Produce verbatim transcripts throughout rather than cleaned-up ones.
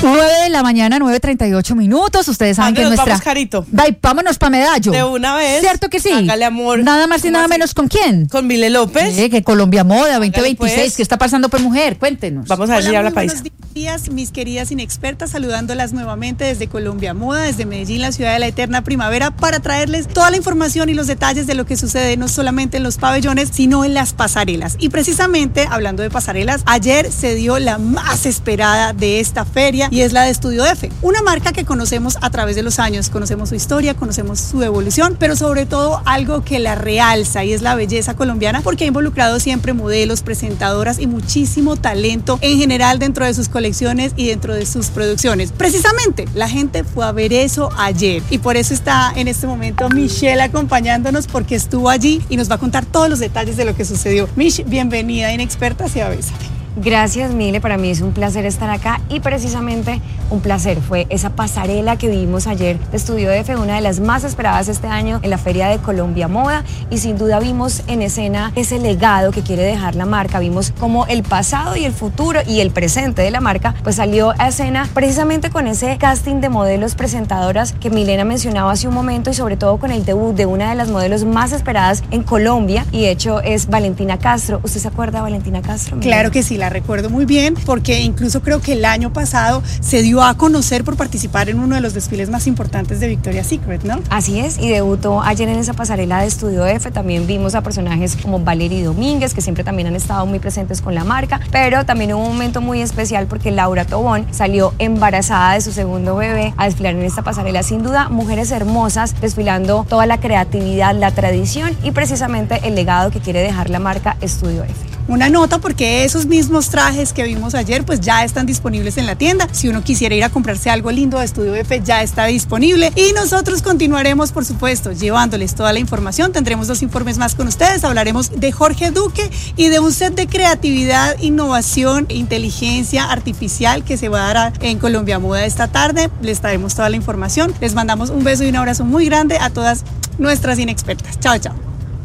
nueve de la mañana, nueve treinta y ocho minutos. Ustedes saben que nuestra... Vamos, Carito. Dai, vámonos pa' Medallo. De una vez. ¿Cierto que sí? Hágale amor. Nada más y nada así? menos, ¿con quién? Con Mile López. Eh, que Colombia Moda veinte veintiséis. Pues. ¿Qué está pasando, pues, mujer? Cuéntenos. Vamos a ver Hola, si habla muy país. buenos días, mis queridas inexpertas, saludándolas nuevamente desde Colombia Moda, desde Medellín, la ciudad de la eterna primavera, para traerles toda la información y los detalles de lo que sucede no solamente en los pabellones, sino en las pasarelas. Y precisamente, hablando de pasarelas, ayer se dio la más esperada de esta feria y es la de Estudio F, una marca que conocemos a través de los años, conocemos su historia, conocemos su evolución, pero sobre todo algo que la realza y es la belleza colombiana, porque ha involucrado siempre modelos, presentadoras y muchísimo talento en general dentro de sus colecciones y dentro de sus producciones. Precisamente, la gente fue a ver eso ayer y por eso está en este momento Michelle acompañándonos porque estuvo allí y nos va a contar todos los detalles de lo que sucedió. Mish, bienvenida a Inexpertas y a Bésate. Gracias, Mile, para mí es un placer estar acá y precisamente un placer fue esa pasarela que vimos ayer de Estudio F, una de las más esperadas este año en la Feria de Colombia Moda y sin duda vimos en escena ese legado que quiere dejar la marca, vimos como el pasado y el futuro y el presente de la marca pues salió a escena precisamente con ese casting de modelos presentadoras que Milena mencionaba hace un momento y sobre todo con el debut de una de las modelos más esperadas en Colombia y de hecho es Valentina Castro. ¿Usted se acuerda de Valentina Castro, Milena? Claro que sí, la recuerdo muy bien porque incluso creo que el año pasado se dio a conocer por participar en uno de los desfiles más importantes de Victoria's Secret, ¿no? Así es, y debutó ayer en esa pasarela de Estudio F. También vimos a personajes como Valerie Domínguez, que siempre también han estado muy presentes con la marca, pero también hubo un momento muy especial porque Laura Tobón salió embarazada de su segundo bebé a desfilar en esta pasarela. Sin duda, mujeres hermosas desfilando toda la creatividad, la tradición y precisamente el legado que quiere dejar la marca Estudio F. Una nota porque esos mismos trajes que vimos ayer pues ya están disponibles en la tienda. Si uno quisiera ir a comprarse algo lindo de Estudio F ya está disponible y nosotros continuaremos por supuesto llevándoles toda la información. Tendremos dos informes más con ustedes, hablaremos de Jorge Duque y de un set de creatividad, innovación e inteligencia artificial que se va a dar en Colombia Moda esta tarde. Les traemos toda la información, les mandamos un beso y un abrazo muy grande a todas nuestras inexpertas. Chao, chao.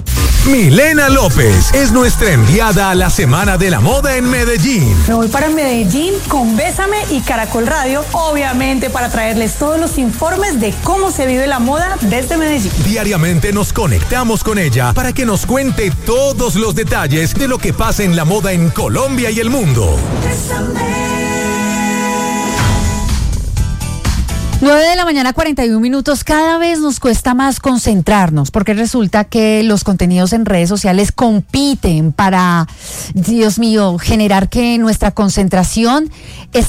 Milena López es nuestra enviada a la Semana de la Moda en Medellín. Me voy para Medellín con Bésame y Caracol Radio, obviamente para traerles todos los informes de cómo se vive la moda desde Medellín. Diariamente nos conectamos con ella para que nos cuente todos los detalles de lo que pasa en la moda en Colombia y el mundo. nueve de la mañana, cuarenta y un minutos. Cada vez nos cuesta más concentrarnos porque resulta que los contenidos en redes sociales compiten para, Dios mío, generar que nuestra concentración